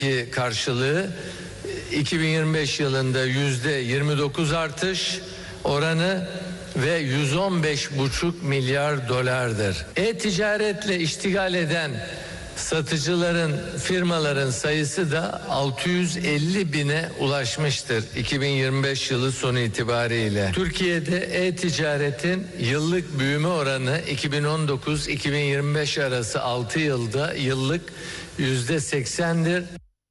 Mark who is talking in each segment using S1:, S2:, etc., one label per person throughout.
S1: karşılığı 2025 yılında %29 artış oranı ve 115,5 milyar dolardır. E-ticaretle iştigal eden satıcıların, firmaların sayısı da 650 bine ulaşmıştır 2025 yılı sonu itibariyle. Türkiye'de e-ticaretin yıllık büyüme oranı 2019-2025 arası 6 yılda yıllık %80'dir.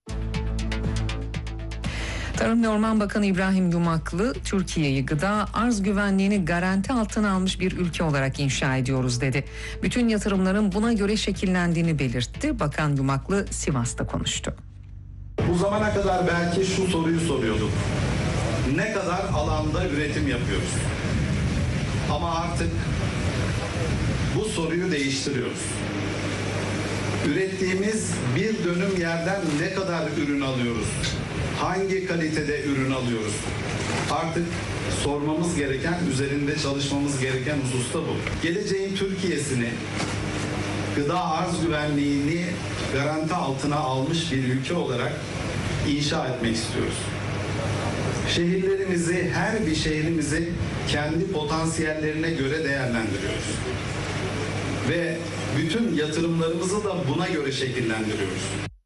S2: Tarım ve Orman Bakanı İbrahim Yumaklı, Türkiye'yi gıda arz güvenliğini garanti altına almış bir ülke olarak inşa ediyoruz dedi. Bütün yatırımların buna göre şekillendiğini belirtti. Bakan Yumaklı Sivas'ta konuştu.
S3: Bu zamana kadar belki şu soruyu soruyorduk. Ne kadar alanda üretim yapıyoruz? Ama artık bu soruyu değiştiriyoruz. Ürettiğimiz bir dönüm yerden ne kadar ürün alıyoruz? Hangi kalitede ürün alıyoruz? Artık sormamız gereken, üzerinde çalışmamız gereken husus da bu. Geleceğin Türkiye'sini, gıda arz güvenliğini garanti altına almış bir ülke olarak inşa etmek istiyoruz. Şehirlerimizi, her bir şehrimizi kendi potansiyellerine göre değerlendiriyoruz. Ve bütün yatırımlarımızı da buna göre şekillendiriyoruz.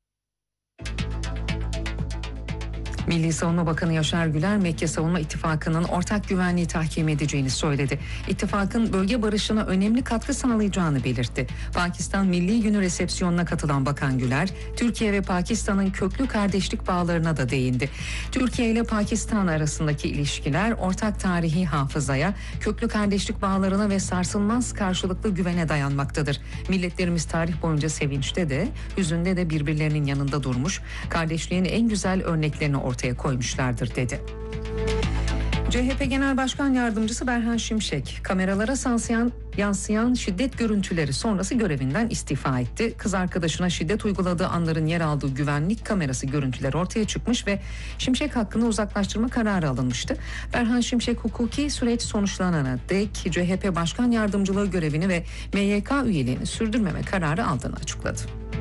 S2: Milli Savunma Bakanı Yaşar Güler, Mekke Savunma İttifakı'nın ortak güvenliği tahkim edeceğini söyledi. İttifakın bölge barışına önemli katkı sağlayacağını belirtti. Pakistan Milli Günü resepsiyonuna katılan Bakan Güler, Türkiye ve Pakistan'ın köklü kardeşlik bağlarına da değindi. Türkiye ile Pakistan arasındaki ilişkiler ortak tarihi hafızaya, köklü kardeşlik bağlarına ve sarsılmaz karşılıklı güvene dayanmaktadır. Milletlerimiz tarih boyunca sevinçte de, hüzünde de birbirlerinin yanında durmuş, kardeşliğin en güzel örneklerini ortaya koymuşlardır dedi. CHP Genel Başkan Yardımcısı Berhan Şimşek, kameralara yansıyan şiddet görüntüleri sonrası görevinden istifa etti. Kız arkadaşına şiddet uyguladığı anların yer aldığı güvenlik kamerası görüntüleri ortaya çıkmış ve Şimşek hakkında uzaklaştırma kararı alınmıştı. Berhan Şimşek hukuki süreç sonuçlanana dek CHP Başkan Yardımcılığı görevini ve MYK üyeliğini sürdürmeme kararı aldığını açıkladı.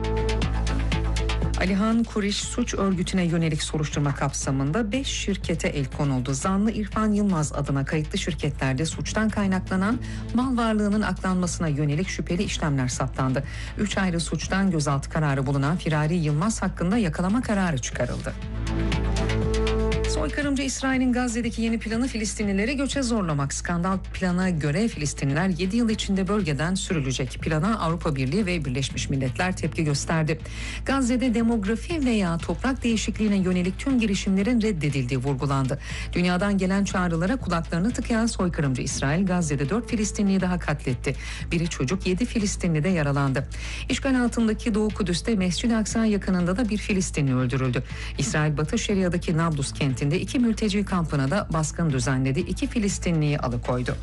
S2: Alihan Kuriş suç örgütüne yönelik soruşturma kapsamında 5 şirkete el konuldu. Zanlı İrfan Yılmaz adına kayıtlı şirketlerde suçtan kaynaklanan mal varlığının aklanmasına yönelik şüpheli işlemler saptandı. 3 ayrı suçtan gözaltı kararı bulunan Firari Yılmaz hakkında yakalama kararı çıkarıldı. Soykırımcı İsrail'in Gazze'deki yeni planı Filistinlileri göçe zorlamak. Skandal plana göre Filistinliler 7 yıl içinde bölgeden sürülecek. Plana Avrupa Birliği ve Birleşmiş Milletler tepki gösterdi. Gazze'de demografi veya toprak değişikliğine yönelik tüm girişimlerin reddedildiği vurgulandı. Dünyadan gelen çağrılara kulaklarını tıkayan soykırımcı İsrail, Gazze'de 4 Filistinliyi daha katletti. Biri çocuk, 7 Filistinli de yaralandı. İşgal altındaki Doğu Kudüs'te Mescid-i Aksa yakınında da bir Filistinli öldürüldü. İsrail Batı Şeria'daki Nablus kentinde 2 mülteci kampına da baskın düzenledi. 2 Filistinliyi alıkoydu.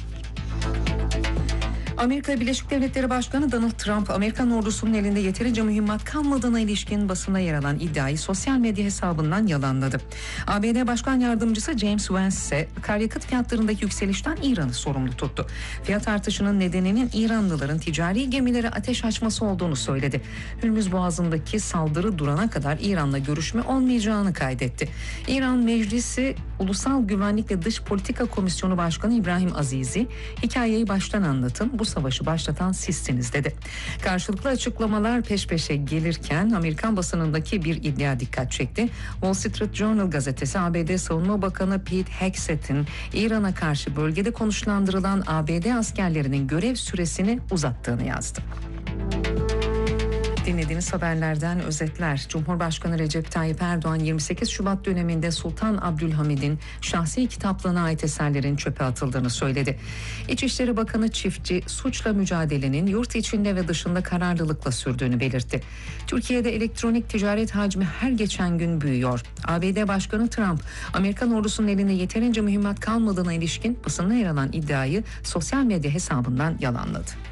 S2: Amerika Birleşik Devletleri Başkanı Donald Trump, Amerikan ordusunun elinde yeterince mühimmat kalmadığına ilişkin basında yer alan iddiayı sosyal medya hesabından yalanladı. ABD Başkan Yardımcısı James Vance ise akaryakıt fiyatlarındaki yükselişten İran'ı sorumlu tuttu. Fiyat artışının nedeninin İranlıların ticari gemilere ateş açması olduğunu söyledi. Hürmüz Boğazı'ndaki saldırı durana kadar İran'la görüşme olmayacağını kaydetti. İran Meclisi Ulusal Güvenlik ve Dış Politika Komisyonu Başkanı İbrahim Azizi, hikayeyi baştan anlatın, bu savaşı başlatan sizsiniz dedi. Karşılıklı açıklamalar peş peşe gelirken Amerikan basınındaki bir iddia dikkat çekti. Wall Street Journal gazetesi ABD Savunma Bakanı Pete Hegseth'in İran'a karşı bölgede konuşlandırılan ABD askerlerinin görev süresini uzattığını yazdı. Dinlediğiniz haberlerden özetler. Cumhurbaşkanı Recep Tayyip Erdoğan 28 Şubat döneminde Sultan Abdülhamid'in şahsi kitaplığına ait eserlerin çöpe atıldığını söyledi. İçişleri Bakanı Çiftçi, suçla mücadelenin yurt içinde ve dışında kararlılıkla sürdüğünü belirtti. Türkiye'de elektronik ticaret hacmi her geçen gün büyüyor. ABD Başkanı Trump, Amerikan ordusunun elinde yeterince mühimmat kalmadığına ilişkin basında yer alan iddiayı sosyal medya hesabından yalanladı.